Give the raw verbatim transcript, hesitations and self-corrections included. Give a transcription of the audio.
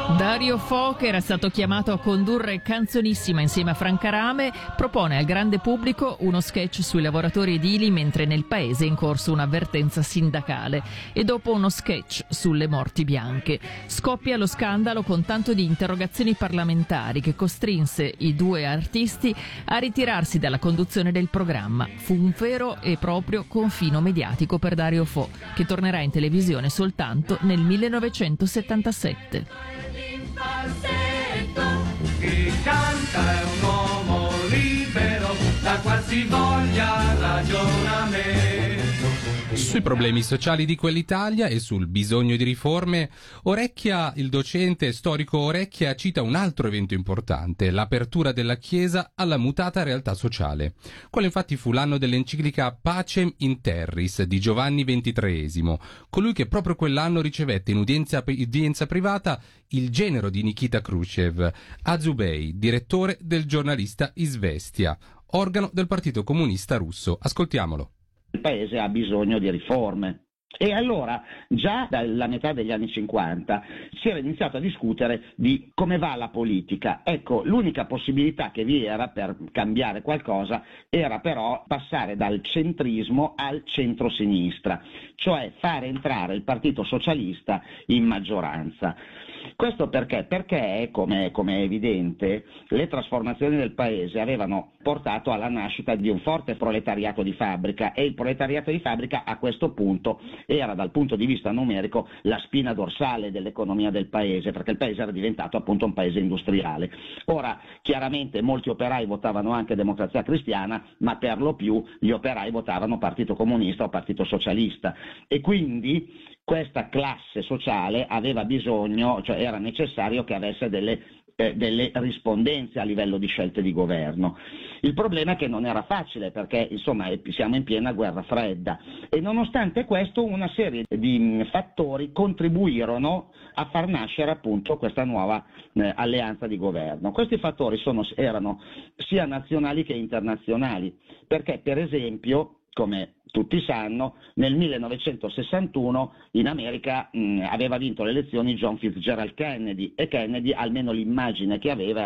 Dario Fo, che era stato chiamato a condurre Canzonissima insieme a Franca Rame, propone al grande pubblico uno sketch sui lavoratori edili mentre nel paese è in corso un'avvertenza sindacale e dopo uno sketch sulle morti bianche. Scoppia lo scandalo con tanto di interrogazioni parlamentari che costrinse i due artisti a ritirarsi dalla conduzione del programma. Fu un vero e proprio confino mediatico per Dario Fo, che tornerà in televisione soltanto nel millenovecentosettantasette. Chi canta è un uomo libero, da qualsivoglia ragionamento. Sui problemi sociali di quell'Italia e sul bisogno di riforme, Orecchia, il docente storico Orecchia, cita un altro evento importante, l'apertura della Chiesa alla mutata realtà sociale. Quello infatti fu l'anno dell'enciclica Pacem in Terris di Giovanni ventitreesimo, colui che proprio quell'anno ricevette in udienza, udienza privata il genero di Nikita Khrushchev, Azubej, direttore del giornalista Izvestia, organo del Partito Comunista Russo. Ascoltiamolo. Il paese ha bisogno di riforme. E allora, già dalla metà degli anni cinquanta, si era iniziato a discutere di come va la politica. Ecco, l'unica possibilità che vi era per cambiare qualcosa era però passare dal centrismo al centrosinistra, cioè fare entrare il Partito Socialista in maggioranza. Questo perché? Perché, come, come è evidente, le trasformazioni del paese avevano portato alla nascita di un forte proletariato di fabbrica, e il proletariato di fabbrica a questo punto era, dal punto di vista numerico, la spina dorsale dell'economia del paese, perché il paese era diventato appunto un paese industriale. Ora, chiaramente molti operai votavano anche Democrazia Cristiana, ma per lo più gli operai votavano Partito Comunista o Partito Socialista, e quindi questa classe sociale aveva bisogno, cioè era necessario che avesse delle, eh, delle rispondenze a livello di scelte di governo. Il problema è che non era facile, perché insomma siamo in piena guerra fredda, e nonostante questo una serie di mh, fattori contribuirono a far nascere appunto questa nuova eh, alleanza di governo. Questi fattori sono, erano sia nazionali che internazionali, perché per esempio, come tutti sanno, nel millenovecentosessantuno in America mh, aveva vinto le elezioni John Fitzgerald Kennedy, e Kennedy, almeno l'immagine che aveva,